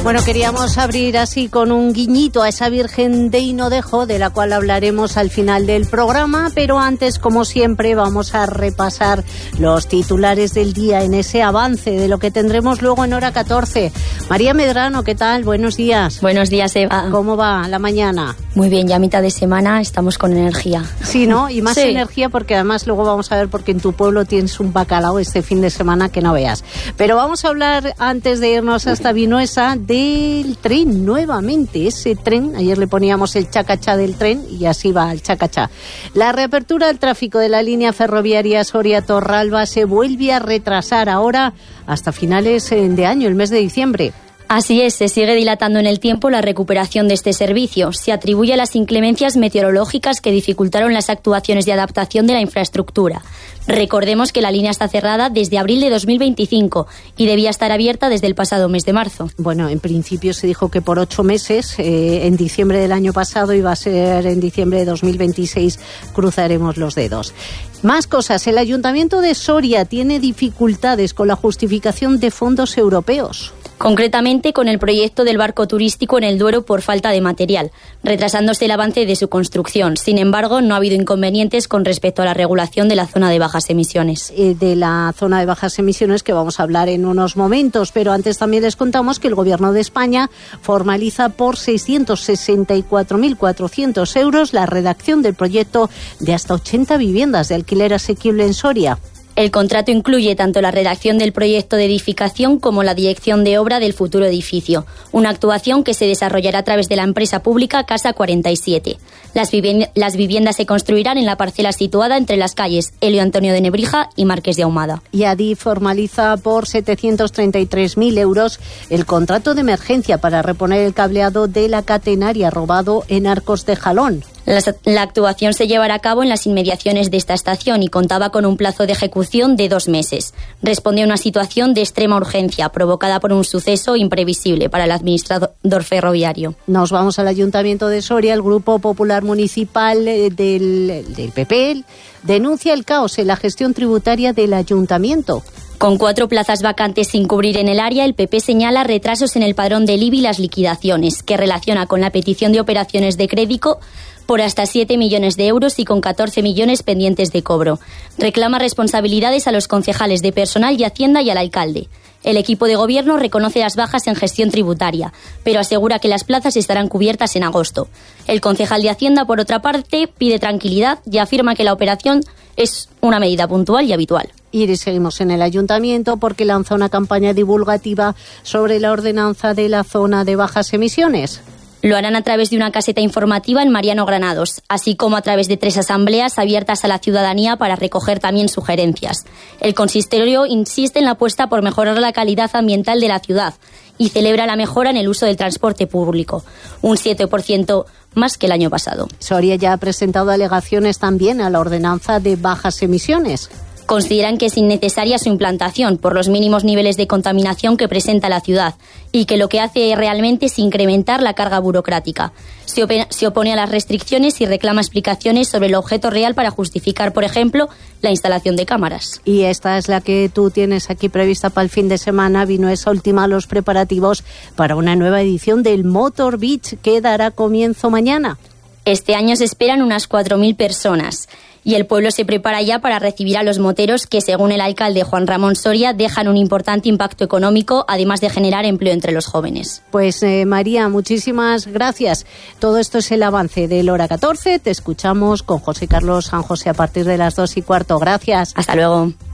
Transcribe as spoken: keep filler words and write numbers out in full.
Bueno, queríamos abrir así con un guiñito a esa Virgen de Hinodejo, de la cual hablaremos al final del programa, pero antes, como siempre, vamos a repasar los titulares del día en ese avance de lo que tendremos luego en hora catorce. María Medrano, ¿qué tal? Buenos días. Buenos días, Eva. ¿Cómo va la mañana? Muy bien, ya a mitad de semana estamos con energía. Sí, ¿no? Y más sí. energía porque además luego vamos a ver porque en tu pueblo tienes un bacalao este fin de semana que no veas. Pero vamos a hablar, antes de irnos hasta Vinuesa, del tren nuevamente. Ese tren, ayer le poníamos el chacachá del tren y así va el chacachá. La reapertura del tráfico de la línea ferroviaria Soria-Torralba se vuelve a retrasar ahora hasta finales de año, el mes de diciembre. Así es, se sigue dilatando en el tiempo la recuperación de este servicio. Se atribuye a las inclemencias meteorológicas que dificultaron las actuaciones de adaptación de la infraestructura. Recordemos que la línea está cerrada desde abril de dos mil veinticinco y debía estar abierta desde el pasado mes de marzo. Bueno, en principio se dijo que por ocho meses, eh, en diciembre del año pasado, iba a ser en diciembre de dos mil veintiséis, cruzaremos los dedos. Más cosas, el Ayuntamiento de Soria tiene dificultades con la justificación de fondos europeos. Concretamente con el proyecto del barco turístico en el Duero por falta de material, retrasándose el avance de su construcción. Sin embargo, no ha habido inconvenientes con respecto a la regulación de la zona de bajas emisiones. Eh, de la zona de bajas emisiones que vamos a hablar en unos momentos, pero antes también les contamos que el Gobierno de España formaliza por seiscientos sesenta y cuatro mil cuatrocientos euros la redacción del proyecto de hasta ochenta viviendas de alquiler asequible en Soria. El contrato incluye tanto la redacción del proyecto de edificación como la dirección de obra del futuro edificio, una actuación que se desarrollará a través de la empresa pública Casa cuarenta y siete. Las, viviend- las viviendas se construirán en la parcela situada entre las calles Elio Antonio de Nebrija y Marqués de Ahumada. Y Adif formaliza por setecientos treinta y tres mil euros el contrato de emergencia para reponer el cableado de la catenaria robado en Arcos de Jalón. La, la actuación se llevará a cabo en las inmediaciones de esta estación y contaba con un plazo de ejecución de dos meses. Responde a una situación de extrema urgencia provocada por un suceso imprevisible para el administrador ferroviario. Nos vamos al Ayuntamiento de Soria. El Grupo Popular Municipal del, del P P denuncia el caos en la gestión tributaria del Ayuntamiento. Con cuatro plazas vacantes sin cubrir en el área, el P P señala retrasos en el padrón del I B I y las liquidaciones, que relaciona con la petición de operaciones de crédito por hasta siete millones de euros y con catorce millones pendientes de cobro. Reclama responsabilidades a los concejales de personal y Hacienda y al alcalde. El equipo de gobierno reconoce las bajas en gestión tributaria, pero asegura que las plazas estarán cubiertas en agosto. El concejal de Hacienda, por otra parte, pide tranquilidad y afirma que la operación es una medida puntual y habitual. Y seguimos en el Ayuntamiento porque lanza una campaña divulgativa sobre la ordenanza de la zona de bajas emisiones. Lo harán a través de una caseta informativa en Mariano Granados, así como a través de tres asambleas abiertas a la ciudadanía para recoger también sugerencias. El consistorio insiste en la apuesta por mejorar la calidad ambiental de la ciudad y celebra la mejora en el uso del transporte público, un siete por ciento más que el año pasado. Soria ya ha presentado alegaciones también a la ordenanza de bajas emisiones. Consideran que es innecesaria su implantación por los mínimos niveles de contaminación que presenta la ciudad y que lo que hace realmente es incrementar la carga burocrática. Se opone, se opone a las restricciones y reclama explicaciones sobre el objeto real para justificar, por ejemplo, la instalación de cámaras. Y esta es la que tú tienes aquí prevista para el fin de semana. Vino esa última los preparativos para una nueva edición del Motor Beach que dará comienzo mañana. Este año se esperan unas cuatro mil personas. Y el pueblo se prepara ya para recibir a los moteros que, según el alcalde Juan Ramón Soria, dejan un importante impacto económico, además de generar empleo entre los jóvenes. Pues eh, María, muchísimas gracias. Todo esto es el avance del hora catorce. Te escuchamos con José Carlos San José a partir de las dos y cuarto. Gracias. Hasta luego.